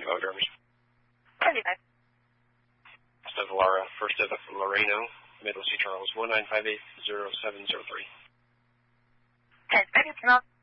about drivers? 75. First of Laura, first of Loreno, Middle St. Charles, 1958-0703. 10 seconds, come out.